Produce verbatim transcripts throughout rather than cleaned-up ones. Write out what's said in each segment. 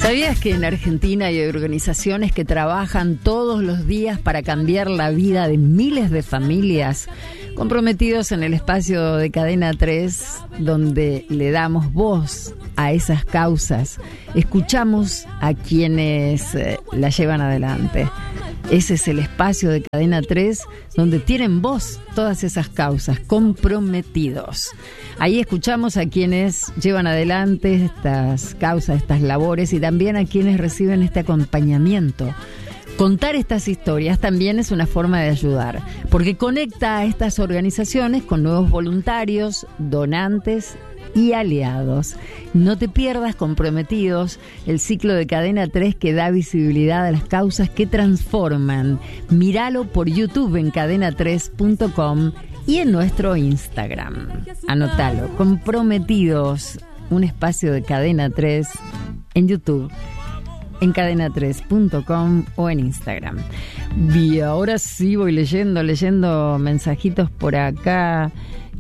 ¿Sabías que en Argentina hay organizaciones que trabajan todos los días para cambiar la vida de miles de familias, comprometidos en el espacio de Cadena tres, donde le damos voz a esas causas, escuchamos a quienes eh, la llevan adelante? Ese es el espacio de Cadena tres donde tienen voz todas esas causas, comprometidos. Ahí escuchamos a quienes llevan adelante estas causas, estas labores, y también a quienes reciben este acompañamiento. Contar estas historias también es una forma de ayudar, porque conecta a estas organizaciones con nuevos voluntarios, donantes y aliados. No te pierdas Comprometidos, el ciclo de Cadena tres que da visibilidad a las causas que transforman. Míralo por YouTube en cadena tres punto com y en nuestro Instagram. Anótalo, Comprometidos, un espacio de Cadena tres en YouTube, en cadena tres punto com o en Instagram. Y ahora sí voy leyendo, leyendo mensajitos por acá.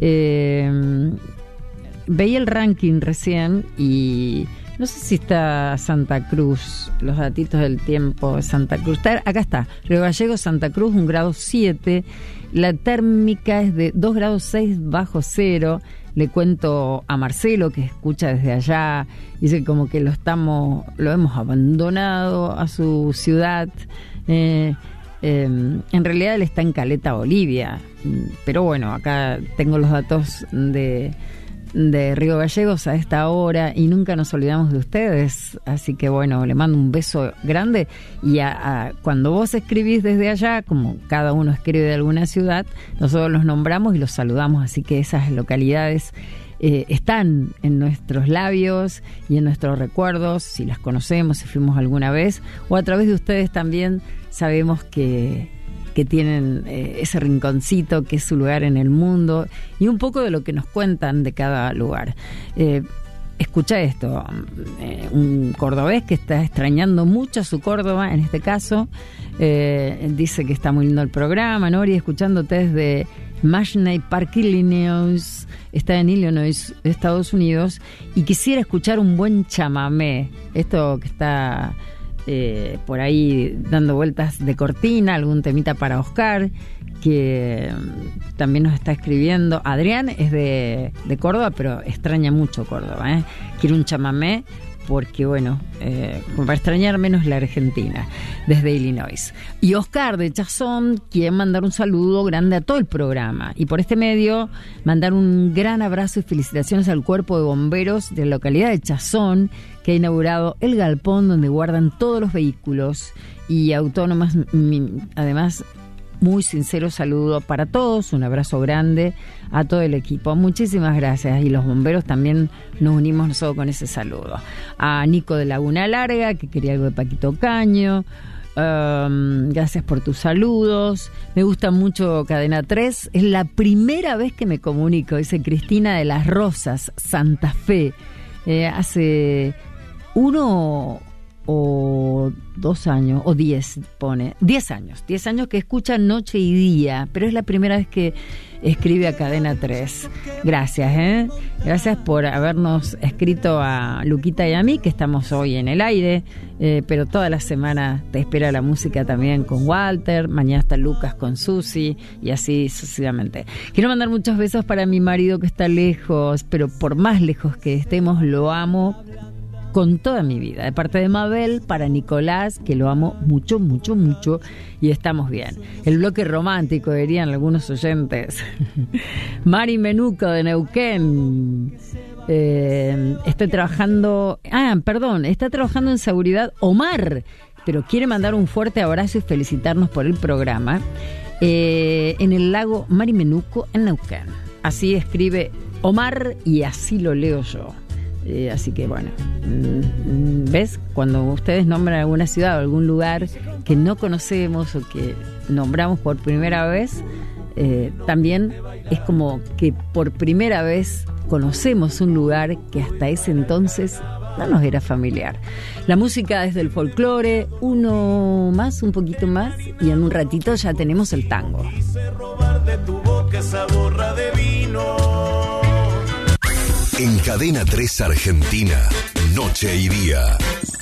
Eh... Veía el ranking recién y no sé si está Santa Cruz, los datitos del tiempo de Santa Cruz. Está, acá está, Río Gallegos, Santa Cruz, un grado siete. La térmica es de dos grados seis bajo cero. Le cuento a Marcelo, que escucha desde allá, dice como que lo estamos, lo hemos abandonado a su ciudad. Eh, eh, en realidad él está en Caleta, Bolivia, pero bueno, acá tengo los datos de... de Río Gallegos a esta hora y nunca nos olvidamos de ustedes, así que bueno, le mando un beso grande. Y a, a, cuando vos escribís desde allá, como cada uno escribe de alguna ciudad, nosotros los nombramos y los saludamos, así que esas localidades eh, están en nuestros labios y en nuestros recuerdos, si las conocemos, si fuimos alguna vez, o a través de ustedes también sabemos que que tienen eh, ese rinconcito que es su lugar en el mundo, y un poco de lo que nos cuentan de cada lugar. Eh, escucha esto, eh, un cordobés que está extrañando mucho su Córdoba, en este caso, eh, dice que está muy lindo el programa, Nori, escuchándote desde Mashney Park, Illinois, está en Illinois, Estados Unidos, y quisiera escuchar un buen chamamé, esto que está... Eh, por ahí dando vueltas de cortina, algún temita para Oscar, que um, también nos está escribiendo. Adrián es de, de Córdoba, pero extraña mucho Córdoba, ¿eh? Quiere un chamamé porque, bueno, eh, para extrañar menos la Argentina, desde Illinois. Y Oscar de Chazón quiere mandar un saludo grande a todo el programa, y por este medio mandar un gran abrazo y felicitaciones al cuerpo de bomberos de la localidad de Chazón, que ha inaugurado el galpón donde guardan todos los vehículos y autónomas. Además, muy sincero saludo para todos, un abrazo grande a todo el equipo. Muchísimas gracias, y los bomberos también nos unimos nosotros con ese saludo. A Nico de Laguna Larga, que quería algo de Paquito Caño. Um, gracias por tus saludos. Me gusta mucho Cadena tres. Es la primera vez que me comunico, dice Cristina de las Rosas, Santa Fe. Eh, hace uno o dos años, o diez, pone, diez años, diez años que escucha noche y día, pero es la primera vez que escribe a Cadena tres. Gracias, ¿eh? Gracias por habernos escrito a Luquita y a mí, que estamos hoy en el aire, eh, pero toda la semana te espera la música también con Walter, mañana está Lucas con Susi, y así sucesivamente. Quiero mandar muchos besos para mi marido que está lejos, pero por más lejos que estemos, lo amo con toda mi vida. De parte de Mabel, para Nicolás, que lo amo mucho, mucho, mucho, y estamos bien. El bloque romántico, dirían algunos oyentes. Mari Menuco de Neuquén. Eh, estoy trabajando... Ah, perdón, está trabajando en seguridad Omar, pero quiere mandar un fuerte abrazo y felicitarnos por el programa. Eh, en el lago Mari Menuco, en Neuquén. Así escribe Omar y así lo leo yo. Eh, así que bueno, ¿ves? Cuando ustedes nombran alguna ciudad o algún lugar que no conocemos o que nombramos por primera vez, eh, también es como que por primera vez conocemos un lugar que hasta ese entonces no nos era familiar. La música es del folclore, uno más, un poquito más, y en un ratito ya tenemos el tango. Quise robar de tu boca esa borra de vino. En Cadena tres Argentina, noche y día.